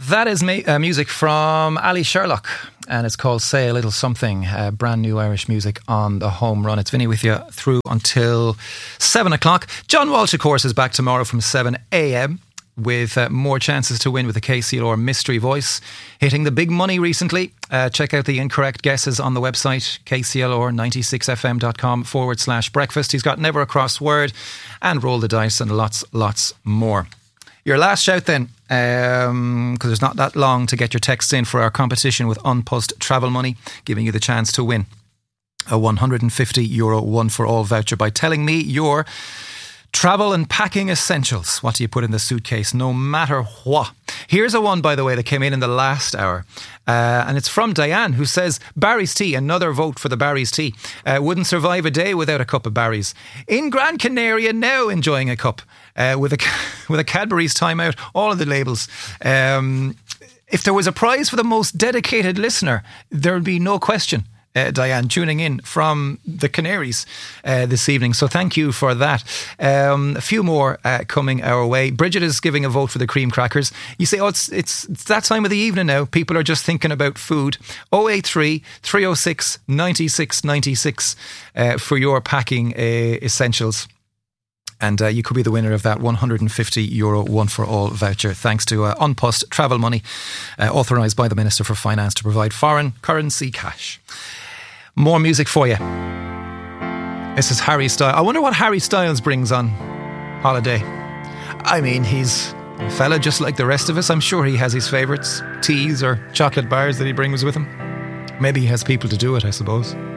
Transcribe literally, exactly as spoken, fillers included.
That is ma- uh, music from Ali Sherlock, and it's called Say a Little Something, uh, brand new Irish music on the home run. It's Vinny with you through until seven o'clock. John Walsh, of course, is back tomorrow from seven a.m. with uh, more chances to win with the K C L R mystery voice hitting the big money recently. Uh, check out the incorrect guesses on the website, k c l r ninety-six f m dot com forward slash breakfast. He's got Never a Cross Word and Roll the Dice and lots, lots more. Your last shout then, because um, there's not that long to get your texts in for our competition with An Post Travel Money, giving you the chance to win a one hundred fifty euro one for all voucher by telling me your travel and packing essentials. What do you put in the suitcase, no matter what? Here's a one, by the way, that came in in the last hour. Uh, and it's from Diane, who says, Barry's tea, another vote for the Barry's tea. Uh, wouldn't survive a day without a cup of Barry's. In Gran Canaria now, enjoying a cup uh, with a with a Cadbury's Time Out, all of the labels. Um, if there was a prize for the most dedicated listener, there would be no question. Uh, Diane, tuning in from the Canaries uh, this evening. So thank you for that. Um, a few more uh, coming our way. Bridget is giving a vote for the cream crackers. You say, oh, it's, it's it's that time of the evening now. People are just thinking about food. oh eight three, three oh six, nine six nine six uh, for your packing uh, essentials. And uh, you could be the winner of that one hundred fifty euro one for all voucher, thanks to uh, An Post Travel Money, uh, authorised by the Minister for Finance to provide foreign currency cash. More music for you. This is Harry Styles. I wonder what Harry Styles brings on holiday. I mean, he's a fella just like the rest of us. I'm sure he has his favourites, teas or chocolate bars that he brings with him. Maybe he has people to do it, I suppose.